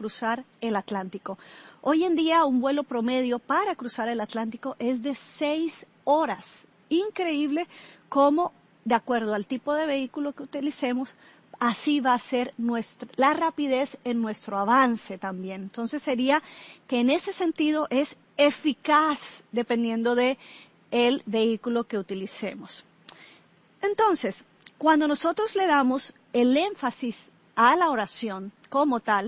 cruzar el Atlántico. Hoy en día un vuelo promedio para cruzar el Atlántico es de 6 horas. Increíble cómo, de acuerdo al tipo de vehículo que utilicemos, así va a ser la rapidez en nuestro avance también. Entonces sería que en ese sentido es eficaz dependiendo de el vehículo que utilicemos. Entonces, cuando nosotros le damos el énfasis a la oración como tal,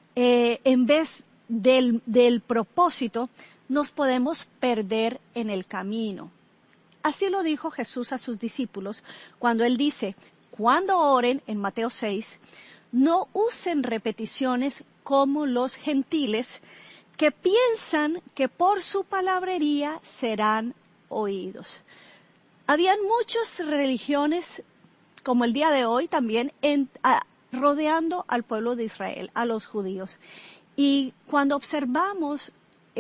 en vez del propósito, nos podemos perder en el camino. Así lo dijo Jesús a sus discípulos cuando Él dice, cuando oren, en Mateo 6, no usen repeticiones como los gentiles que piensan que por su palabrería serán oídos. Habían muchas religiones, como el día de hoy también, rodeando al pueblo de Israel, a los judíos. Y cuando observamos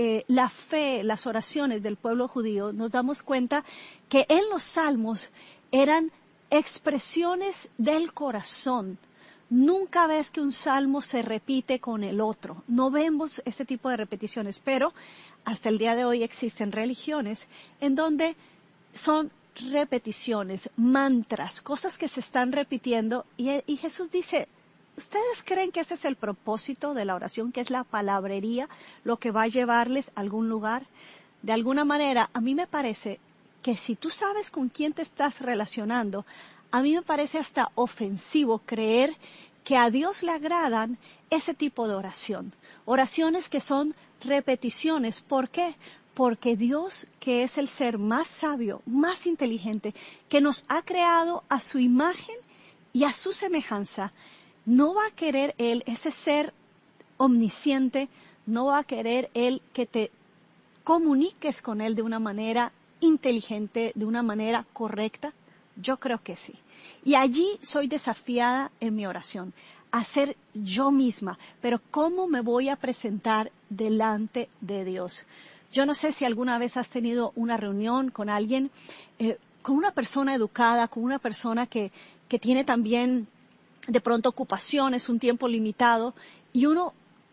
la fe, las oraciones del pueblo judío, nos damos cuenta que en los salmos eran expresiones del corazón. Nunca ves que un salmo se repite con el otro. No vemos ese tipo de repeticiones, pero hasta el día de hoy existen religiones en donde son repeticiones, mantras, cosas que se están repitiendo y Jesús dice, ¿ustedes creen que ese es el propósito de la oración, que es la palabrería, lo que va a llevarles a algún lugar? De alguna manera, a mí me parece que si tú sabes con quién te estás relacionando, a mí me parece hasta ofensivo creer que a Dios le agradan ese tipo de oración. Oraciones que son repeticiones. ¿Por qué? Porque Dios, que es el ser más sabio, más inteligente, que nos ha creado a su imagen y a su semejanza, no va a querer Él, ese ser omnisciente, no va a querer Él que te comuniques con Él de una manera inteligente, de una manera correcta. Yo creo que sí. Y allí soy desafiada en mi oración, a ser yo misma. Pero ¿cómo me voy a presentar delante de Dios? Yo no sé si alguna vez has tenido una reunión con alguien, con una persona educada, con una persona que tiene también de pronto ocupaciones, un tiempo limitado, y uno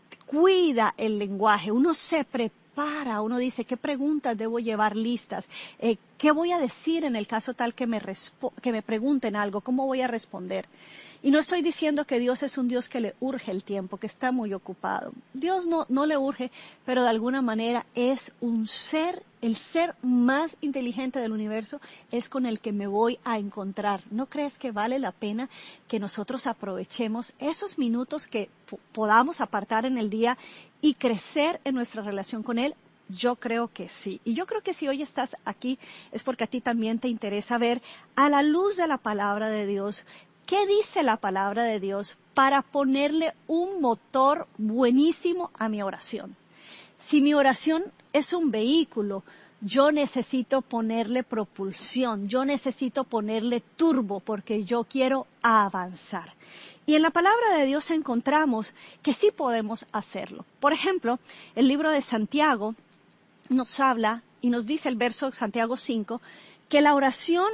cuida el lenguaje, uno se prepara, uno dice, ¿qué preguntas debo llevar listas? ¿Qué voy a decir en el caso tal que me pregunten algo? ¿Cómo voy a responder? Y no estoy diciendo que Dios es un Dios que le urge el tiempo, que está muy ocupado. Dios no le urge, pero de alguna manera es un ser, el ser más inteligente del universo, es con el que me voy a encontrar. ¿No crees que vale la pena que nosotros aprovechemos esos minutos que podamos apartar en el día y crecer en nuestra relación con Él? Yo creo que sí. Y yo creo que si hoy estás aquí es porque a ti también te interesa ver a la luz de la palabra de Dios, ¿qué dice la palabra de Dios para ponerle un motor buenísimo a mi oración? Si mi oración es un vehículo, yo necesito ponerle propulsión, yo necesito ponerle turbo porque yo quiero avanzar. Y en la palabra de Dios encontramos que sí podemos hacerlo. Por ejemplo, el libro de Santiago nos habla y nos dice el verso de Santiago 5, que la oración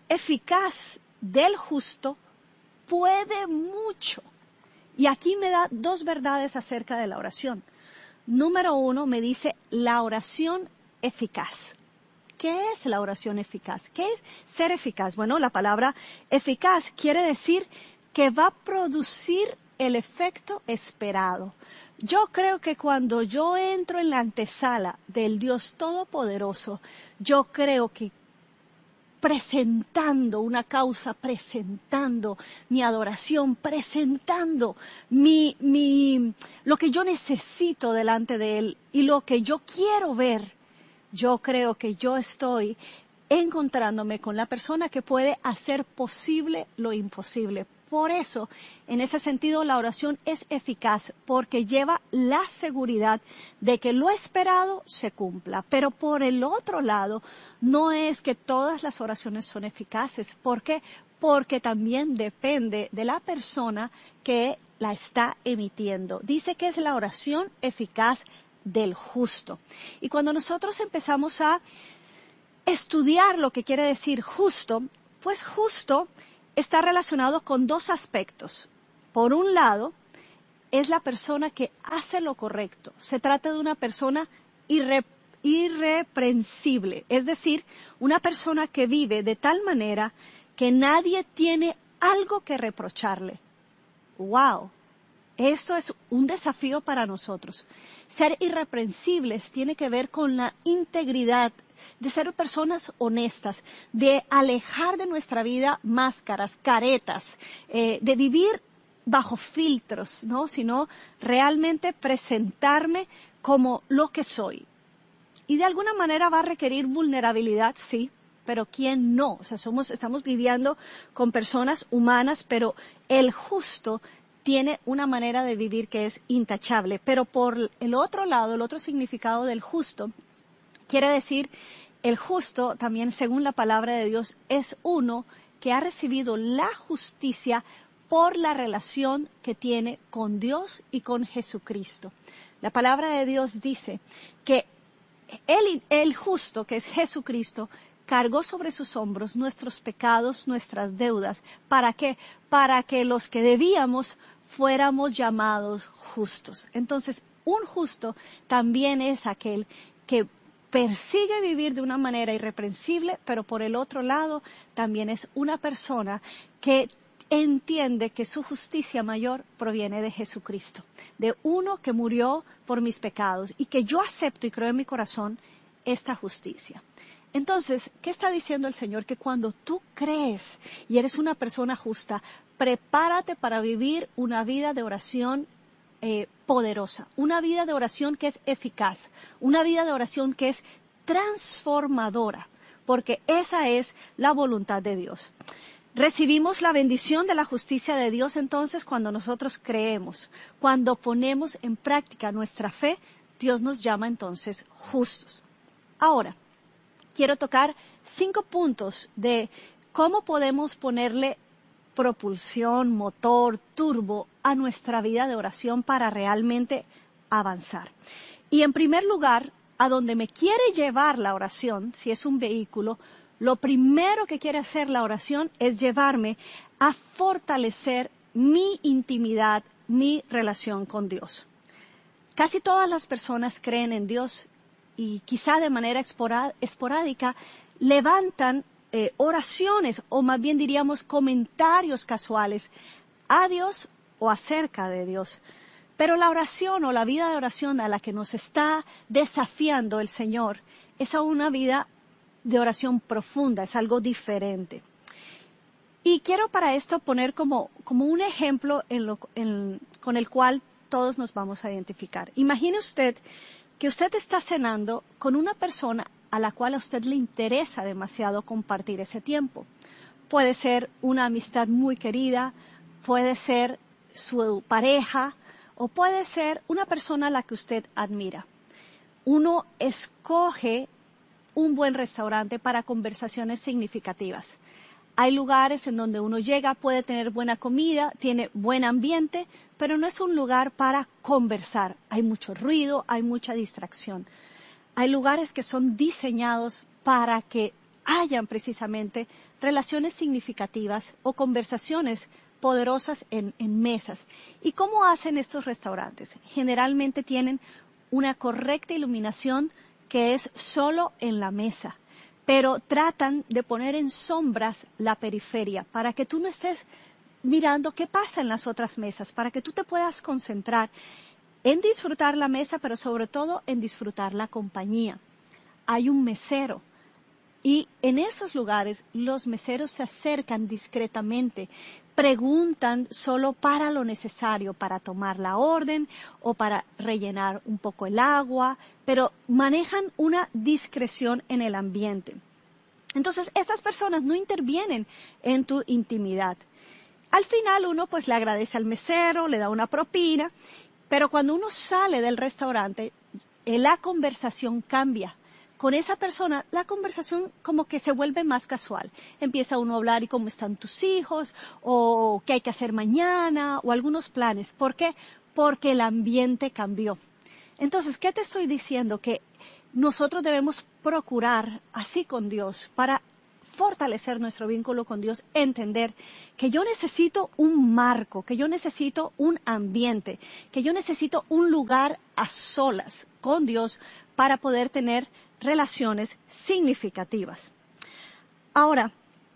eficaz del justo puede mucho. Y aquí me da dos verdades acerca de la oración. Número 1, me dice la oración eficaz. ¿Qué es la oración eficaz? ¿Qué es ser eficaz? Bueno, la palabra eficaz quiere decir que va a producir el efecto esperado. Yo creo que cuando yo entro en la antesala del Dios Todopoderoso, yo creo que presentando una causa, presentando mi adoración, presentando lo que yo necesito delante de Él y lo que yo quiero ver, yo creo que yo estoy encontrándome con la persona que puede hacer posible lo imposible. Por eso, en ese sentido, la oración es eficaz porque lleva la seguridad de que lo esperado se cumpla. Pero por el otro lado, no es que todas las oraciones son eficaces. ¿Por qué? Porque también depende de la persona que la está emitiendo. Dice que es la oración eficaz del justo. Y cuando nosotros empezamos a estudiar lo que quiere decir justo, pues justo está relacionado con dos aspectos. Por un lado, es la persona que hace lo correcto. Se trata de una persona irreprensible, es decir, una persona que vive de tal manera que nadie tiene algo que reprocharle. ¡Wow! Esto es un desafío para nosotros. Ser irreprensibles tiene que ver con la integridad, de ser personas honestas, de alejar de nuestra vida máscaras, caretas, de vivir bajo filtros, ¿no? Sino realmente presentarme como lo que soy. Y de alguna manera va a requerir vulnerabilidad, sí, pero ¿quién no? O sea, estamos lidiando con personas humanas, pero el justo tiene una manera de vivir que es intachable. Pero por el otro lado, el otro significado del justo, quiere decir, el justo también, según la palabra de Dios, es uno que ha recibido la justicia por la relación que tiene con Dios y con Jesucristo. La palabra de Dios dice que el justo, que es Jesucristo, cargó sobre sus hombros nuestros pecados, nuestras deudas. ¿Para qué? Para que los que debíamos fuéramos llamados justos. Entonces, un justo también es aquel que persigue vivir de una manera irreprensible, pero por el otro lado también es una persona que entiende que su justicia mayor proviene de Jesucristo, de uno que murió por mis pecados y que yo acepto y creo en mi corazón esta justicia. Entonces, ¿qué está diciendo el Señor? Que cuando tú crees y eres una persona justa, prepárate para vivir una vida de oración poderosa, una vida de oración que es eficaz, una vida de oración que es transformadora, porque esa es la voluntad de Dios. Recibimos la bendición de la justicia de Dios entonces cuando nosotros creemos, cuando ponemos en práctica nuestra fe, Dios nos llama entonces justos. Ahora, quiero tocar 5 puntos de cómo podemos ponerle propulsión, motor, turbo a nuestra vida de oración para realmente avanzar. Y en primer lugar, a donde me quiere llevar la oración, si es un vehículo, lo primero que quiere hacer la oración es llevarme a fortalecer mi intimidad, mi relación con Dios. Casi todas las personas creen en Dios y quizá de manera esporádica levantan oraciones o más bien diríamos comentarios casuales a Dios o acerca de Dios. Pero la oración o la vida de oración a la que nos está desafiando el Señor es a una vida de oración profunda, es algo diferente. Y quiero para esto poner como un ejemplo con el cual todos nos vamos a identificar. Imagine usted que usted está cenando con una persona a la cual a usted le interesa demasiado compartir ese tiempo. Puede ser una amistad muy querida, puede ser su pareja o puede ser una persona a la que usted admira. Uno escoge un buen restaurante para conversaciones significativas. Hay lugares en donde uno llega, puede tener buena comida, tiene buen ambiente, pero no es un lugar para conversar. Hay mucho ruido, hay mucha distracción. Hay lugares que son diseñados para que hayan precisamente relaciones significativas o conversaciones poderosas en mesas. ¿Y cómo hacen estos restaurantes? Generalmente tienen una correcta iluminación que es solo en la mesa, pero tratan de poner en sombras la periferia para que tú no estés mirando qué pasa en las otras mesas, para que tú te puedas concentrar en disfrutar la mesa, pero sobre todo en disfrutar la compañía. Hay un mesero y en esos lugares los meseros se acercan discretamente, preguntan solo para lo necesario, para tomar la orden o para rellenar un poco el agua, pero manejan una discreción en el ambiente. Entonces, estas personas no intervienen en tu intimidad. Al final uno pues le agradece al mesero, le da una propina, pero cuando uno sale del restaurante, la conversación cambia. Con esa persona, la conversación como que se vuelve más casual. Empieza uno a hablar y cómo están tus hijos, o qué hay que hacer mañana, o algunos planes. ¿Por qué? Porque el ambiente cambió. Entonces, ¿qué te estoy diciendo? Que nosotros debemos procurar, así con Dios, para fortalecer nuestro vínculo con Dios, entender que yo necesito un marco, que yo necesito un ambiente, que yo necesito un lugar a solas con Dios para poder tener relaciones significativas. Ahora,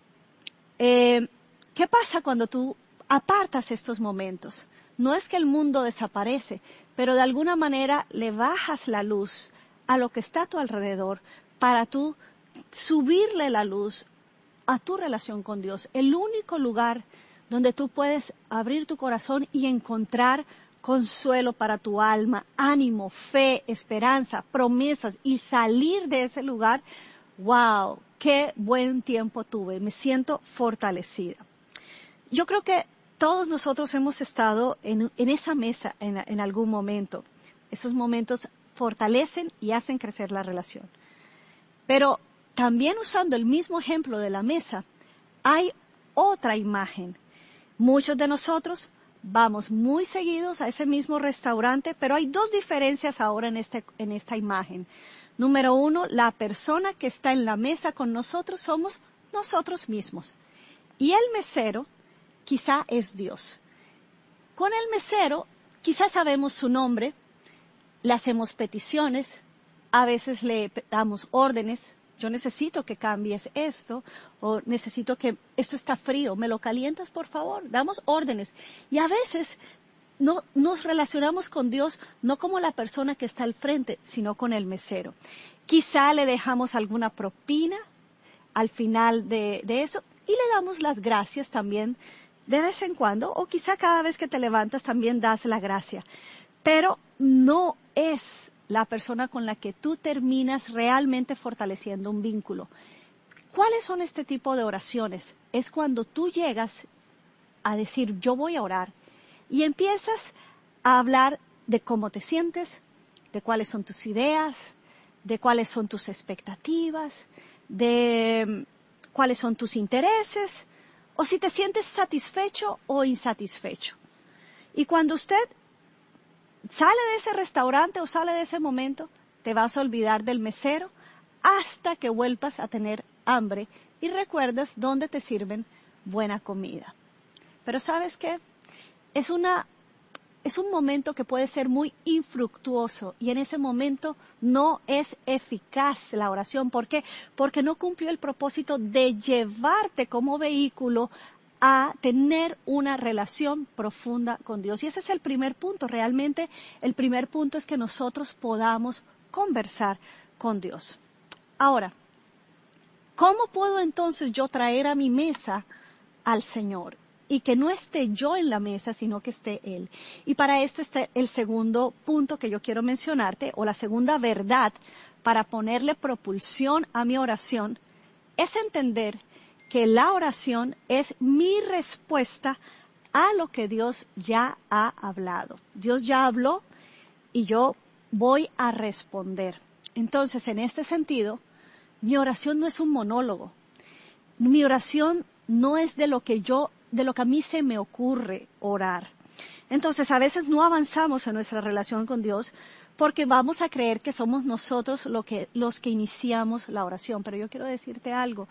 ¿qué pasa cuando tú apartas estos momentos? No es que el mundo desaparece, pero de alguna manera le bajas la luz a lo que está a tu alrededor para tú subirle la luz a tu relación con Dios. El único lugar donde tú puedes abrir tu corazón y encontrar consuelo para tu alma, ánimo, fe, esperanza, promesas y salir de ese lugar. ¡Wow! ¡Qué buen tiempo tuve! Me siento fortalecida. Yo creo que todos nosotros hemos estado en esa mesa en algún momento. Esos momentos fortalecen y hacen crecer la relación. Pero también usando el mismo ejemplo de la mesa, hay otra imagen. Muchos de nosotros vamos muy seguidos a ese mismo restaurante, pero hay dos diferencias ahora en esta imagen. Número uno, la persona que está en la mesa con nosotros somos nosotros mismos. Y el mesero quizá es Dios. Con el mesero quizá sabemos su nombre, le hacemos peticiones, a veces le damos órdenes. Yo necesito que cambies esto, o necesito que esto está frío, ¿me lo calientas por favor? Damos órdenes. Y a veces no nos relacionamos con Dios no como la persona que está al frente, sino con el mesero. Quizá le dejamos alguna propina al final de eso y le damos las gracias también de vez en cuando, o quizá cada vez que te levantas también das la gracia. Pero no es la persona con la que tú terminas realmente fortaleciendo un vínculo. ¿Cuáles son este tipo de oraciones? Es cuando tú llegas a decir, yo voy a orar, y empiezas a hablar de cómo te sientes, de cuáles son tus ideas, de cuáles son tus expectativas, de cuáles son tus intereses, o si te sientes satisfecho o insatisfecho. Y cuando usted sale de ese restaurante o sale de ese momento, te vas a olvidar del mesero hasta que vuelvas a tener hambre y recuerdas dónde te sirven buena comida. Pero ¿sabes qué? Es un momento que puede ser muy infructuoso y en ese momento no es eficaz la oración. ¿Por qué? Porque no cumplió el propósito de llevarte como vehículo a tener una relación profunda con Dios. Y ese es el primer punto. Realmente el primer punto es que nosotros podamos conversar con Dios. Ahora, ¿cómo puedo entonces yo traer a mi mesa al Señor? Y que no esté yo en la mesa, sino que esté Él. Y para esto está el segundo punto que yo quiero mencionarte, o la segunda verdad para ponerle propulsión a mi oración, es entender que la oración es mi respuesta a lo que Dios ya ha hablado. Dios ya habló y yo voy a responder. Entonces, en este sentido, mi oración no es un monólogo. Mi oración no es de lo que a mí se me ocurre orar. Entonces, a veces no avanzamos en nuestra relación con Dios porque vamos a creer que somos nosotros los que iniciamos la oración. Pero yo quiero decirte algo.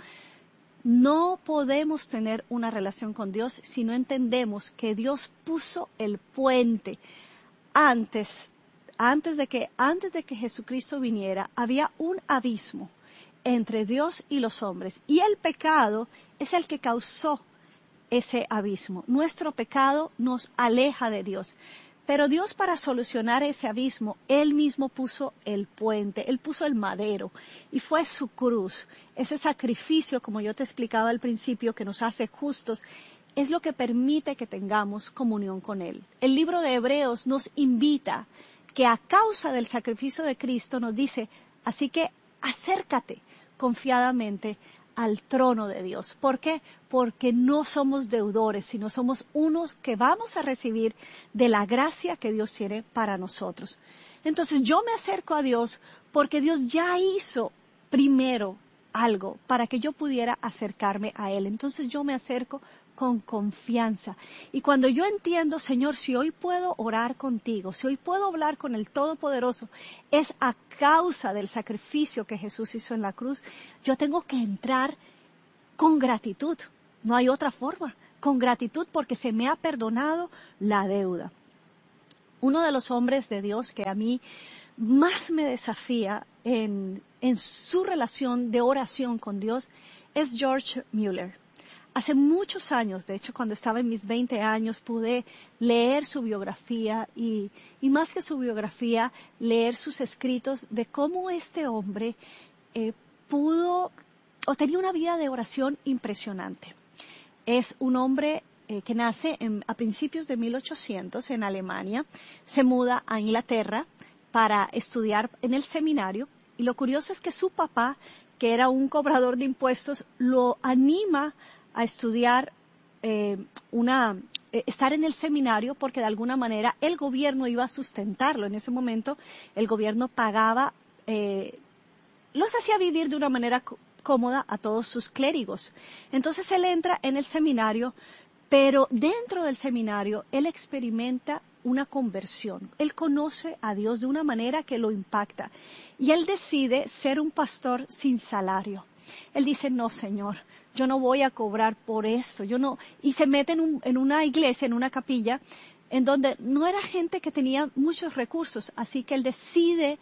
No podemos tener una relación con Dios si no entendemos que Dios puso el puente. Antes de que Jesucristo viniera, había un abismo entre Dios y los hombres. Y el pecado es el que causó ese abismo. Nuestro pecado nos aleja de Dios. Pero Dios, para solucionar ese abismo, Él mismo puso el puente, Él puso el madero y fue su cruz. Ese sacrificio, como yo te explicaba al principio, que nos hace justos, es lo que permite que tengamos comunión con Él. El libro de Hebreos nos invita que a causa del sacrificio de Cristo nos dice, así que acércate confiadamente al trono de Dios. ¿Por qué? Porque no somos deudores, sino somos unos que vamos a recibir de la gracia que Dios tiene para nosotros. Entonces yo me acerco a Dios porque Dios ya hizo primero algo para que yo pudiera acercarme a Él. Entonces yo me acerco con confianza. Y cuando yo entiendo, Señor, si hoy puedo orar contigo, si hoy puedo hablar con el Todopoderoso, es a causa del sacrificio que Jesús hizo en la cruz, yo tengo que entrar con gratitud. No hay otra forma. Con gratitud porque se me ha perdonado la deuda. Uno de los hombres de Dios que a mí más me desafía en su relación de oración con Dios es George Mueller. Hace muchos años, de hecho cuando estaba en mis 20 años, pude leer su biografía y más que su biografía, leer sus escritos de cómo este hombre pudo o tenía una vida de oración impresionante. Es un hombre que nace a principios de 1800 en Alemania, se muda a Inglaterra para estudiar en el seminario y lo curioso es que su papá, que era un cobrador de impuestos, lo anima a estudiar, estar en el seminario porque de alguna manera el gobierno iba a sustentarlo. En ese momento el gobierno pagaba, los hacía vivir de una manera cómoda a todos sus clérigos. Entonces él entra en el seminario, pero dentro del seminario él experimenta una conversión. Él conoce a Dios de una manera que lo impacta y él decide ser un pastor sin salario. Él dice, no, Señor, yo no voy a cobrar por esto, y se mete en una iglesia, en una capilla, en donde no era gente que tenía muchos recursos, así que él decide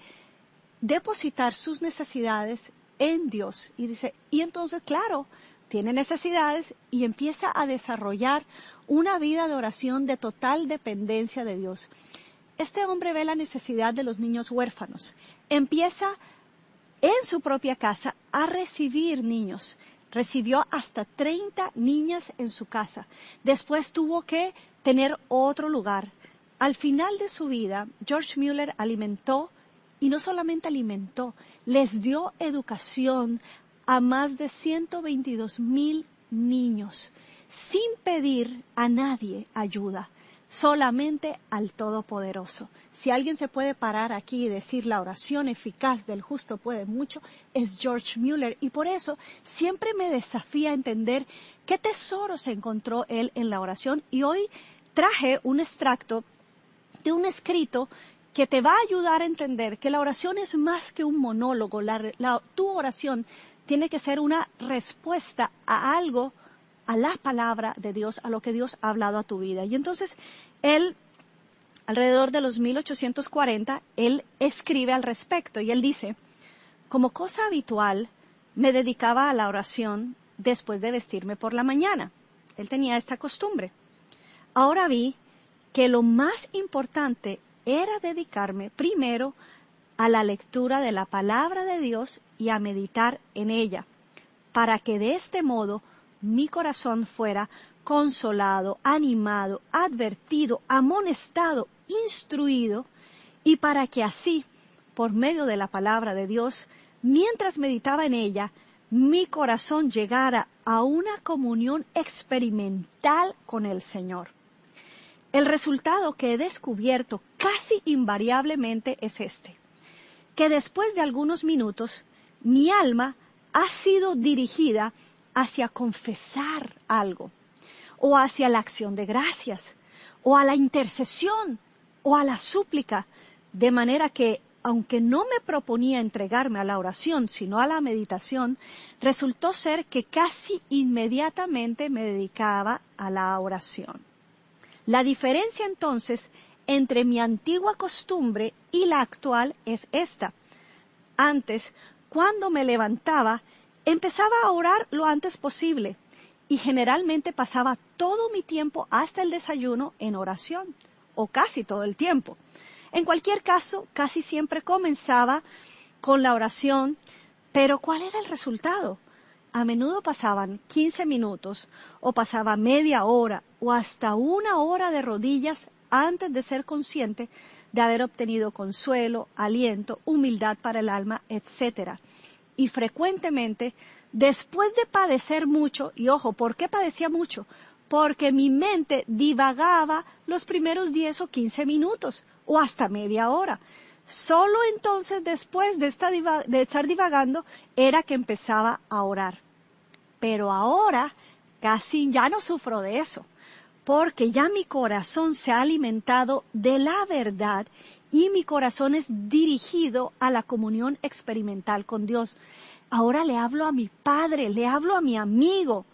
depositar sus necesidades en Dios. Y dice, y entonces, claro, tiene necesidades y empieza a desarrollar una vida de oración de total dependencia de Dios. Este hombre ve la necesidad de los niños huérfanos. Empieza en su propia casa a recibir niños. Recibió hasta 30 niñas en su casa. Después tuvo que tener otro lugar. Al final de su vida, George Mueller alimentó, y no solamente alimentó, les dio educación a más de 122,000 niños, sin pedir a nadie ayuda, solamente al Todopoderoso. Si alguien se puede parar aquí y decir la oración eficaz del justo puede mucho, es George Mueller. Y por eso siempre me desafía a entender qué tesoros encontró él en la oración. Y hoy traje un extracto de un escrito que te va a ayudar a entender que la oración es más que un monólogo. Tu oración tiene que ser una respuesta a algo, a la palabra de Dios, a lo que Dios ha hablado a tu vida. Y entonces, él, alrededor de los 1840, él escribe al respecto y él dice, como cosa habitual, me dedicaba a la oración después de vestirme por la mañana. Él tenía esta costumbre. Ahora vi que lo más importante era dedicarme primero a la lectura de la palabra de Dios y a meditar en ella, para que de este modo mi corazón fuera consolado, animado, advertido, amonestado, instruido, y para que así, por medio de la palabra de Dios, mientras meditaba en ella, mi corazón llegara a una comunión experimental con el Señor. El resultado que he descubierto casi invariablemente es este, que después de algunos minutos, mi alma ha sido dirigida hacia confesar algo, o hacia la acción de gracias, o a la intercesión, o a la súplica, de manera que, aunque no me proponía entregarme a la oración, sino a la meditación, resultó ser que casi inmediatamente me dedicaba a la oración. La diferencia entonces entre mi antigua costumbre y la actual es esta. Antes, cuando me levantaba, empezaba a orar lo antes posible y generalmente pasaba todo mi tiempo hasta el desayuno en oración, o casi todo el tiempo. En cualquier caso, casi siempre comenzaba con la oración, pero ¿cuál era el resultado? A menudo pasaban 15 minutos, o pasaba media hora, o hasta 1 hora de rodillas antes de ser consciente de haber obtenido consuelo, aliento, humildad para el alma, etc. Y frecuentemente, después de padecer mucho, y ojo, ¿por qué padecía mucho? Porque mi mente divagaba los primeros 10 o 15 minutos, o hasta media hora. Solo entonces, después de estar divagando, era que empezaba a orar. Pero ahora casi ya no sufro de eso, porque ya mi corazón se ha alimentado de la verdad y mi corazón es dirigido a la comunión experimental con Dios. ahora le hablo a mi padre, le hablo a mi amigo.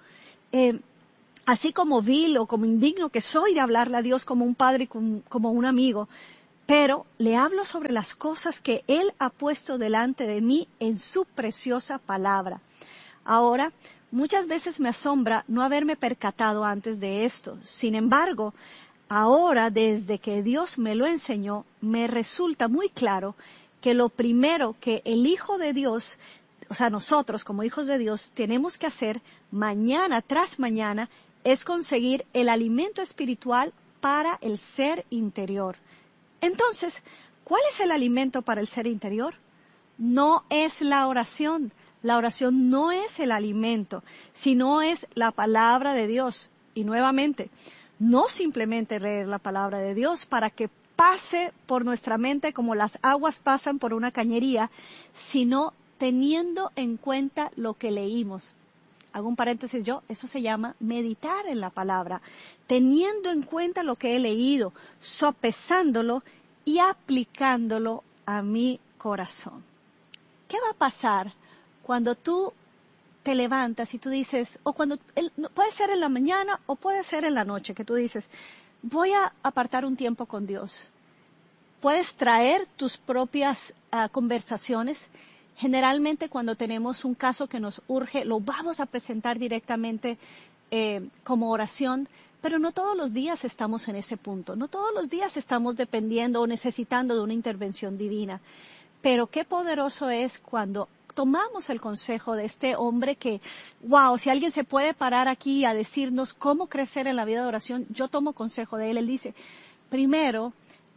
Así como vil o como indigno que soy de hablarle a Dios como un padre y como un amigo, pero le hablo sobre las cosas que Él ha puesto delante de mí en su preciosa palabra. Ahora, muchas veces me asombra no haberme percatado antes de esto. Sin embargo, ahora, desde que Dios me lo enseñó, me resulta muy claro que lo primero que el Hijo de Dios, o sea, nosotros como hijos de Dios, tenemos que hacer mañana tras mañana es conseguir el alimento espiritual para el ser interior. Entonces, ¿cuál es el alimento para el ser interior? No es la oración. La oración no es el alimento, sino es la palabra de Dios. Y nuevamente, no simplemente leer la palabra de Dios para que pase por nuestra mente como las aguas pasan por una cañería, sino teniendo en cuenta lo que leímos. Hago un paréntesis eso se llama meditar en la palabra, teniendo en cuenta lo que he leído, sopesándolo y aplicándolo a mi corazón. ¿Qué va a pasar cuando tú te levantas y tú dices, o cuando, puede ser en la mañana o puede ser en la noche, que tú dices, voy a apartar un tiempo con Dios? Puedes traer tus propias conversaciones. Generalmente cuando tenemos un caso que nos urge, lo vamos a presentar directamente como oración, pero no todos los días estamos en ese punto. No todos los días estamos dependiendo o necesitando de una intervención divina. Pero qué poderoso es cuando tomamos el consejo de este hombre que, wow, si alguien se puede parar aquí a decirnos cómo crecer en la vida de oración, yo tomo consejo de él. Él dice, primero,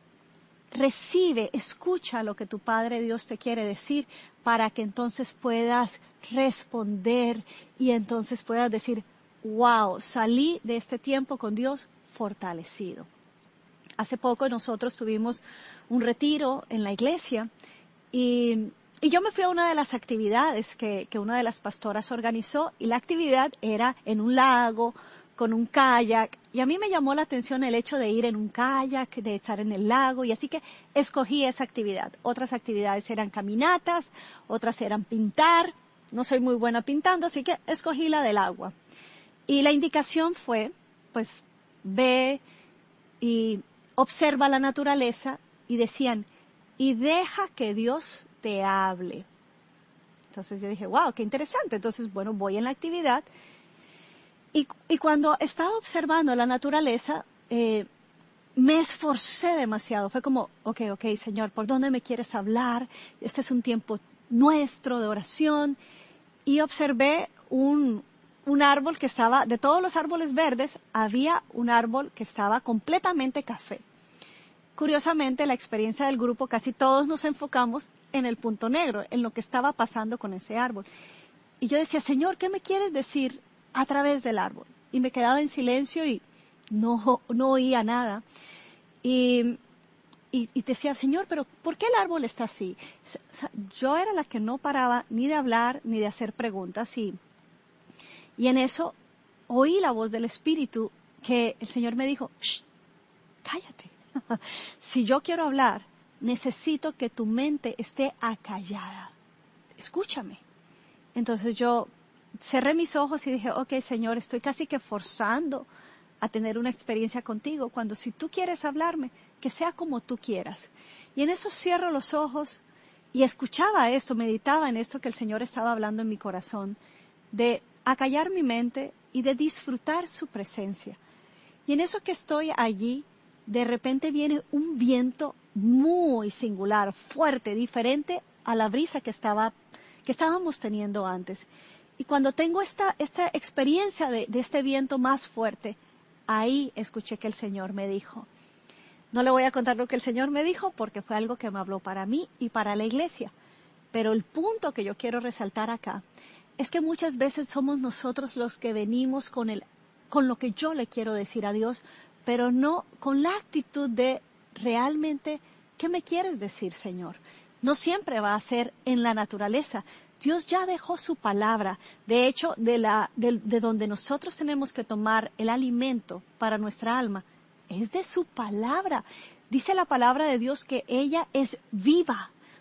recibe, escucha lo que tu Padre Dios te quiere decir para que entonces puedas responder y entonces puedas decir, wow, salí de este tiempo con Dios fortalecido. Hace poco nosotros tuvimos un retiro en la iglesia y yo me fui a una de las actividades que una de las pastoras organizó y la actividad era en un lago, con un kayak, y a mí me llamó la atención el hecho de ir en un kayak, de estar en el lago, y así que escogí esa actividad. Otras actividades eran caminatas, otras eran pintar, no soy muy buena pintando, así que escogí la del agua. Y la indicación fue, pues, ve y observa la naturaleza, y decían, y deja que Dios te hable. Entonces yo dije, wow, qué interesante. Entonces, bueno, voy en la actividad, y cuando estaba observando la naturaleza, me esforcé demasiado. Fue como, ok, Señor, ¿por dónde me quieres hablar? Este es un tiempo nuestro de oración. Y observé un árbol que estaba, de todos los árboles verdes, había un árbol que estaba completamente café. Curiosamente, la experiencia del grupo, casi todos nos enfocamos en el punto negro, en lo que estaba pasando con ese árbol. Y yo decía, Señor, ¿qué me quieres decir a través del árbol? Y me quedaba en silencio y no oía nada. Y decía, Señor, pero ¿por qué el árbol está así? O sea, yo era la que no paraba ni de hablar ni de hacer preguntas. Y en eso oí la voz del Espíritu que el Señor me dijo, shh, cállate. Si yo quiero hablar, necesito que tu mente esté acallada. Escúchame. Entonces yo cerré mis ojos y dije, ok, Señor, estoy casi que forzando a tener una experiencia contigo, cuando si tú quieres hablarme, que sea como tú quieras. Y en eso cierro los ojos y escuchaba esto, meditaba en esto que el Señor estaba hablando en mi corazón, de acallar mi mente y de disfrutar su presencia. Y en eso que estoy allí, de repente viene un viento muy singular, fuerte, diferente a la brisa que estábamos teniendo antes. Y cuando tengo esta experiencia de este viento más fuerte, ahí escuché que el Señor me dijo. No le voy a contar lo que el Señor me dijo porque fue algo que me habló para mí y para la iglesia. Pero el punto que yo quiero resaltar acá es que muchas veces somos nosotros los que venimos con lo que yo le quiero decir a Dios, pero no con la actitud de realmente, ¿qué me quieres decir, Señor? No siempre va a ser en la naturaleza. Dios ya dejó su palabra. De hecho, de donde nosotros tenemos que tomar el alimento para nuestra alma, es de su palabra. Dice la palabra de Dios que ella es viva.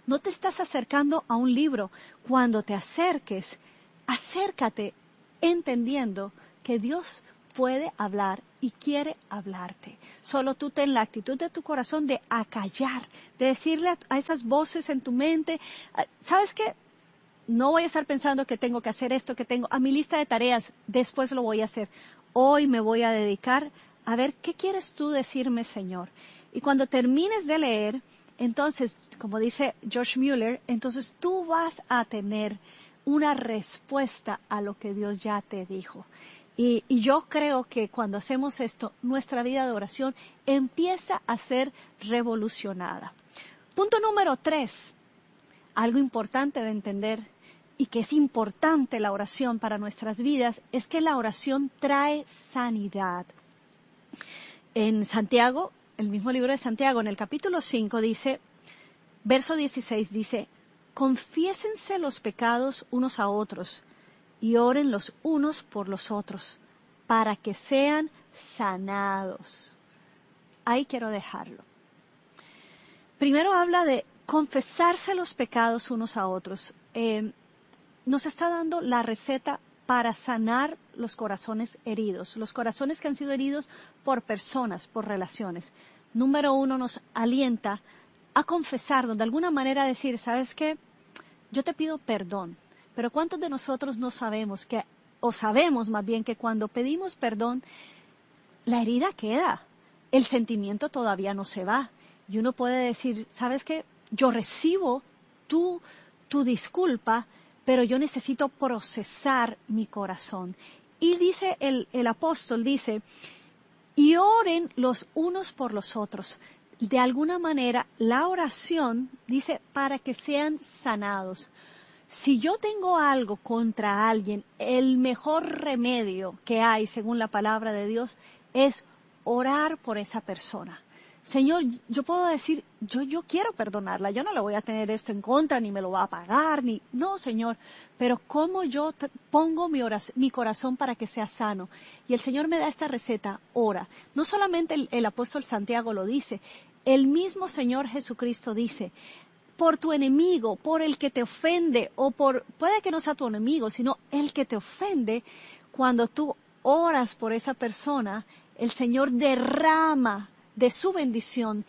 No te estás acercando a un libro. Cuando te acerques, acércate entendiendo que Dios puede hablar y quiere hablarte. Solo tú ten la actitud de tu corazón de acallar, de decirle a esas voces en tu mente, ¿sabes qué? No voy a estar pensando que tengo que hacer esto, que tengo a mi lista de tareas, después lo voy a hacer. Hoy me voy a dedicar a ver qué quieres tú decirme, Señor. Y cuando termines de leer, entonces, como dice George Mueller, entonces tú vas a tener una respuesta a lo que Dios ya te dijo. Y yo creo que cuando hacemos esto, nuestra vida de oración empieza a ser revolucionada. Punto número 3, algo importante de entender y que es importante la oración para nuestras vidas, es que la oración trae sanidad. En Santiago, el mismo libro de Santiago, en el capítulo 5 dice, verso 16 dice, confiésense los pecados unos a otros y oren los unos por los otros, para que sean sanados. Ahí quiero dejarlo. Primero habla de confesarse los pecados unos a otros. Nos está dando la receta para sanar los corazones heridos, los corazones que han sido heridos por personas, por relaciones. Número 1, nos alienta a confesarnos, de alguna manera decir, ¿sabes qué? Yo te pido perdón. Pero ¿cuántos de nosotros no sabemos que, o sabemos más bien que cuando pedimos perdón, la herida queda, el sentimiento todavía no se va? Y uno puede decir, ¿sabes qué? Yo recibo tu disculpa, pero yo necesito procesar mi corazón. Y dice el apóstol, dice, y oren los unos por los otros. De alguna manera, la oración dice, para que sean sanados. Si yo tengo algo contra alguien, el mejor remedio que hay, según la palabra de Dios, es orar por esa persona. Señor, yo puedo decir, yo quiero perdonarla, yo no le voy a tener esto en contra, ni me lo va a pagar, no, Señor, pero cómo yo pongo mi corazón para que sea sano. Y el Señor me da esta receta, ora. No solamente el apóstol Santiago lo dice, el mismo Señor Jesucristo dice, por tu enemigo, por el que te ofende, puede que no sea tu enemigo, sino el que te ofende, cuando tú oras por esa persona, el Señor derrama de su bendición,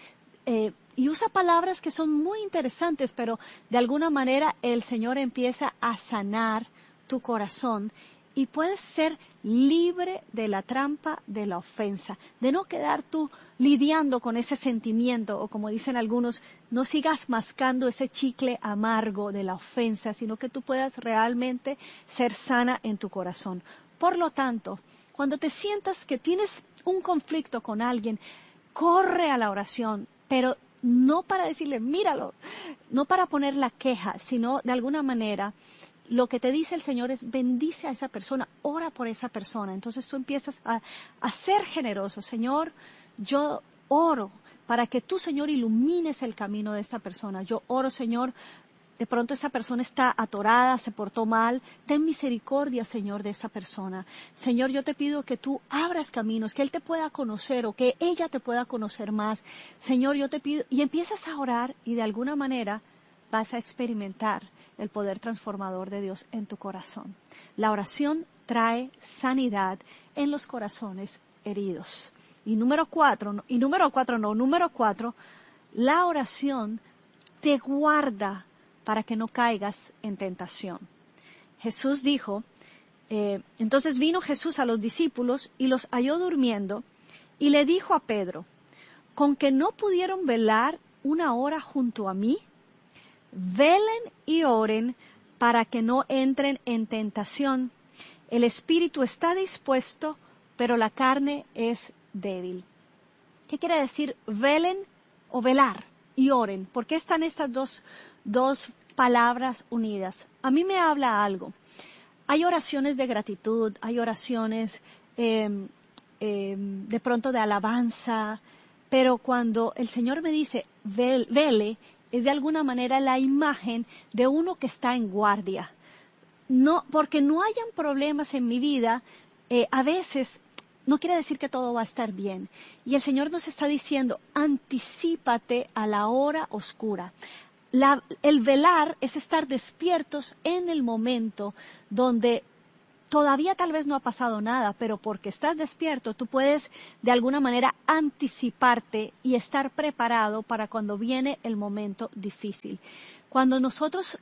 y usa palabras que son muy interesantes, pero de alguna manera el Señor empieza a sanar tu corazón y puedes ser libre de la trampa de la ofensa, de no quedar tú lidiando con ese sentimiento, o como dicen algunos, no sigas mascando ese chicle amargo de la ofensa, sino que tú puedas realmente ser sana en tu corazón. Por lo tanto, cuando te sientas que tienes un conflicto con alguien, corre a la oración, pero no para decirle, míralo, no para poner la queja, sino de alguna manera, lo que te dice el Señor es bendice a esa persona, ora por esa persona. Entonces tú empiezas a ser generoso. Señor, yo oro para que tú, Señor, ilumines el camino de esta persona. Yo oro, Señor, de pronto esa persona está atorada, se portó mal. Ten misericordia, Señor, de esa persona. Señor, yo te pido que tú abras caminos, que Él te pueda conocer o que ella te pueda conocer más. Señor, yo te pido, y empiezas a orar y de alguna manera vas a experimentar el poder transformador de Dios en tu corazón. La oración trae sanidad en los corazones heridos. Y número 4, la oración te guarda para que no caigas en tentación. Jesús dijo, entonces vino Jesús a los discípulos y los halló durmiendo y le dijo a Pedro, ¿con que no pudieron velar una hora junto a mí? Velen y oren para que no entren en tentación. El espíritu está dispuesto, pero la carne es débil. ¿Qué quiere decir velen o velar y oren? ¿Por qué están estas dos palabras unidas? A mí me habla algo. Hay oraciones de gratitud, hay oraciones de pronto de alabanza, pero cuando el Señor me dice vele, es de alguna manera la imagen de uno que está en guardia. No, porque no hayan problemas en mi vida, a veces no quiere decir que todo va a estar bien. Y el Señor nos está diciendo, anticípate a la hora oscura. El velar es estar despiertos en el momento donde todavía tal vez no ha pasado nada, pero porque estás despierto, tú puedes de alguna manera anticiparte y estar preparado para cuando viene el momento difícil. Cuando nosotros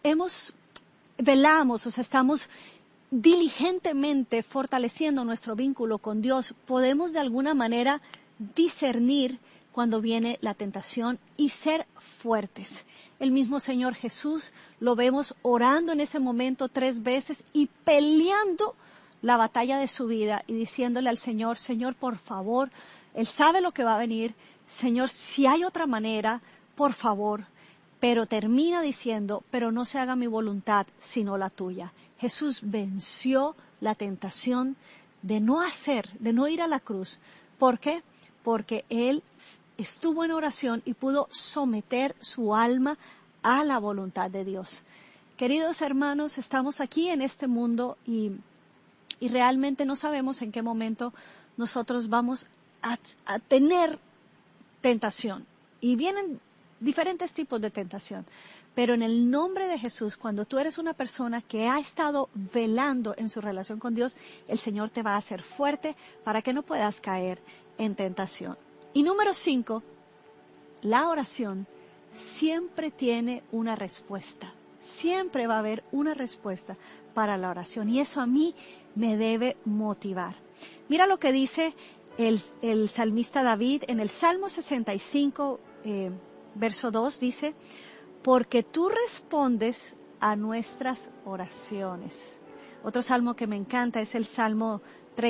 velamos, o sea, estamos diligentemente fortaleciendo nuestro vínculo con Dios, podemos de alguna manera discernir cuando viene la tentación y ser fuertes. El mismo Señor Jesús lo vemos orando en ese momento 3 veces y peleando la batalla de su vida y diciéndole al Señor, Señor, por favor, Él sabe lo que va a venir, Señor, si hay otra manera, por favor, pero termina diciendo, pero no se haga mi voluntad, sino la tuya. Jesús venció la tentación de no ir a la cruz. ¿Por qué? Porque Él estuvo en oración y pudo someter su alma a la voluntad de Dios. Queridos hermanos, estamos aquí en este mundo y realmente no sabemos en qué momento nosotros vamos a tener tentación. Y vienen diferentes tipos de tentación. Pero en el nombre de Jesús, cuando tú eres una persona que ha estado velando en su relación con Dios, el Señor te va a hacer fuerte para que no puedas caer en tentación. Y número 5, la oración siempre tiene una respuesta. Siempre va a haber una respuesta para la oración. Y eso a mí me debe motivar. Mira lo que dice el salmista David en el Salmo 65, verso 2, dice, porque tú respondes a nuestras oraciones. Otro salmo que me encanta es el Salmo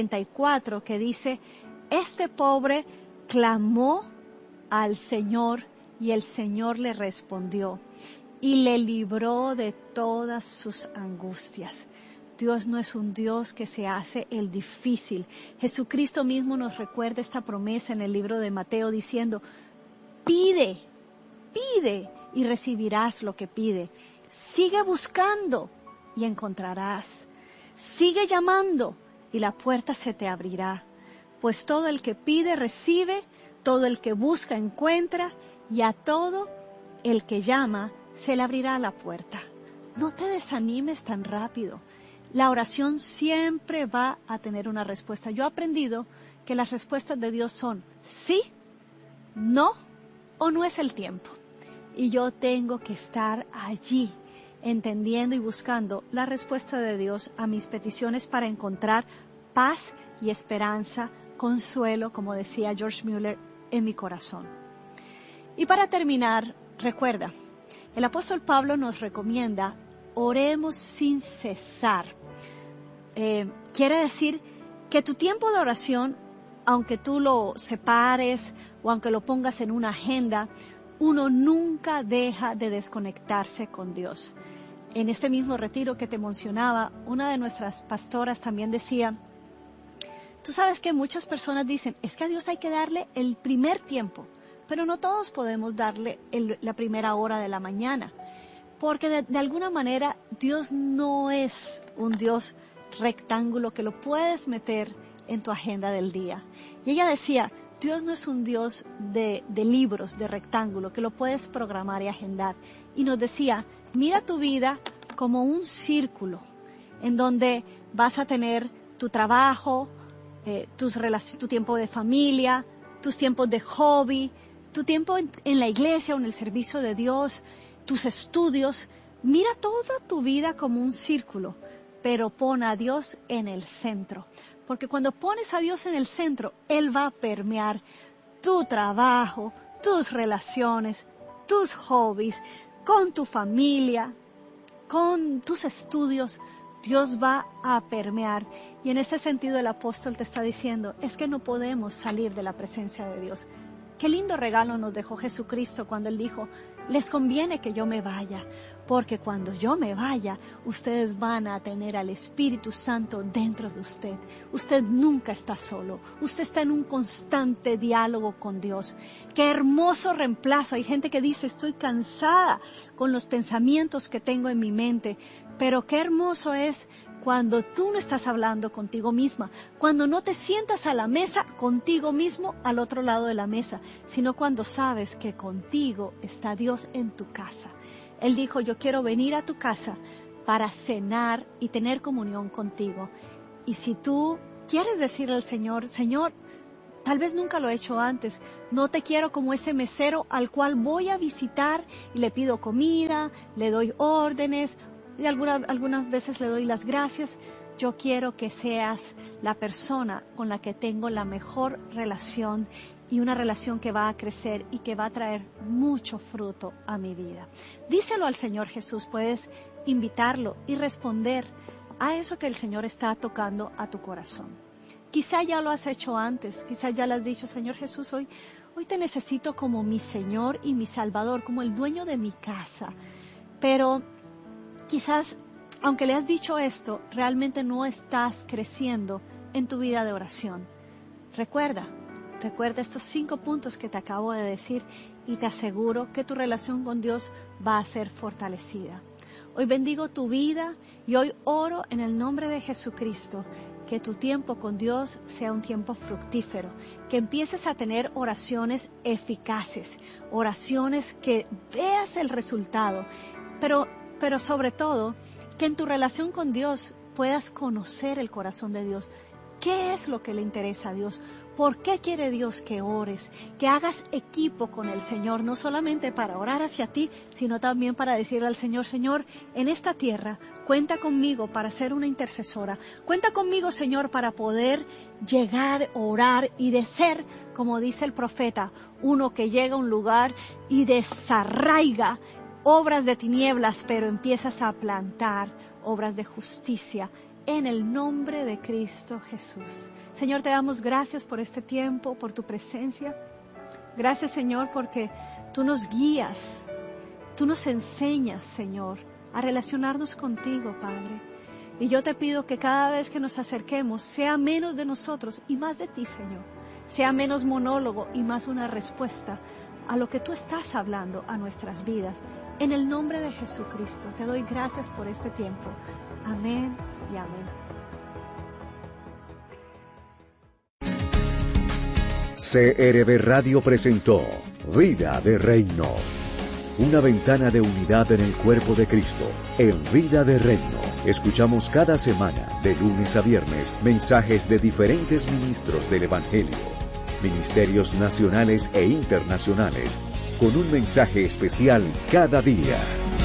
34, que dice, este pobre clamó al Señor y el Señor le respondió y le libró de todas sus angustias. Dios no es un Dios que se hace el difícil. Jesucristo mismo nos recuerda esta promesa en el libro de Mateo diciendo, pide y recibirás lo que pide. Sigue buscando y encontrarás. Sigue llamando y la puerta se te abrirá. Pues todo el que pide recibe, todo el que busca encuentra y a todo el que llama se le abrirá la puerta. No te desanimes tan rápido. La oración siempre va a tener una respuesta. Yo he aprendido que las respuestas de Dios son sí, no o no es el tiempo. Y yo tengo que estar allí, entendiendo y buscando la respuesta de Dios a mis peticiones para encontrar paz y esperanza, consuelo, como decía George Mueller, en mi corazón. Y para terminar, recuerda, el apóstol Pablo nos recomienda, oremos sin cesar. Quiere decir que tu tiempo de oración, aunque tú lo separes o aunque lo pongas en una agenda, uno nunca deja de desconectarse con Dios. En este mismo retiro que te mencionaba, una de nuestras pastoras también decía, tú sabes que muchas personas dicen, es que a Dios hay que darle el primer tiempo, pero no todos podemos darle la primera hora de la mañana, porque de alguna manera Dios no es un Dios rectángulo que lo puedes meter en tu agenda del día. Y ella decía, Dios no es un Dios de libros, de rectángulo, que lo puedes programar y agendar. Y nos decía, mira tu vida como un círculo, en donde vas a tener tu trabajo, tu tiempo de familia, tus tiempos de hobby, tu tiempo en la iglesia o en el servicio de Dios, tus estudios. Mira toda tu vida como un círculo, pero pon a Dios en el centro. Porque cuando pones a Dios en el centro, Él va a permear tu trabajo, tus relaciones, tus hobbies, con tu familia, con tus estudios. Dios va a permear. Y en ese sentido el apóstol te está diciendo, es que no podemos salir de la presencia de Dios. Qué lindo regalo nos dejó Jesucristo cuando Él dijo, les conviene que yo me vaya, porque cuando yo me vaya, ustedes van a tener al Espíritu Santo dentro de usted. Usted nunca está solo, usted está en un constante diálogo con Dios. Qué hermoso reemplazo. Hay gente que dice, estoy cansada con los pensamientos que tengo en mi mente, pero qué hermoso es cuando tú no estás hablando contigo misma, cuando no te sientas a la mesa contigo mismo al otro lado de la mesa, sino cuando sabes que contigo está Dios en tu casa. Él dijo, yo quiero venir a tu casa para cenar y tener comunión contigo. Y si tú quieres decirle al Señor, Señor, tal vez nunca lo he hecho antes, no te quiero como ese mesero al cual voy a visitar y le pido comida, le doy órdenes, y algunas veces le doy las gracias. Yo quiero que seas la persona con la que tengo la mejor relación y una relación que va a crecer y que va a traer mucho fruto a mi vida. Díselo al Señor Jesús, puedes invitarlo y responder a eso que el Señor está tocando a tu corazón. Quizá ya lo has hecho antes, quizá ya le has dicho, Señor Jesús, hoy te necesito como mi Señor y mi Salvador, como el dueño de mi casa. Pero quizás, aunque le has dicho esto, realmente no estás creciendo en tu vida de oración. Recuerda estos 5 puntos que te acabo de decir y te aseguro que tu relación con Dios va a ser fortalecida. Hoy bendigo tu vida y hoy oro en el nombre de Jesucristo que tu tiempo con Dios sea un tiempo fructífero, que empieces a tener oraciones eficaces, oraciones que veas el resultado, pero sobre todo que en tu relación con Dios puedas conocer el corazón de Dios. ¿Qué es lo que le interesa a Dios? ¿Por qué quiere Dios que ores? Que hagas equipo con el Señor, no solamente para orar hacia ti, sino también para decirle al Señor, Señor, en esta tierra, cuenta conmigo para ser una intercesora. Cuenta conmigo, Señor, para poder llegar, orar y de ser, como dice el profeta, uno que llega a un lugar y desarraiga obras de tinieblas, pero empiezas a plantar obras de justicia en el nombre de Cristo Jesús. Señor, te damos gracias por este tiempo, por tu presencia. Gracias, Señor, porque tú nos guías, tú nos enseñas, Señor, a relacionarnos contigo, Padre. Y yo te pido que cada vez que nos acerquemos sea menos de nosotros y más de ti, Señor. Sea menos monólogo y más una respuesta a lo que tú estás hablando a nuestras vidas. En el nombre de Jesucristo, te doy gracias por este tiempo. Amén y amén. CRB Radio presentó Vida de Reino. Una ventana de unidad en el cuerpo de Cristo. En Vida de Reino, escuchamos cada semana, de lunes a viernes, mensajes de diferentes ministros del Evangelio. Ministerios nacionales e internacionales, con un mensaje especial cada día.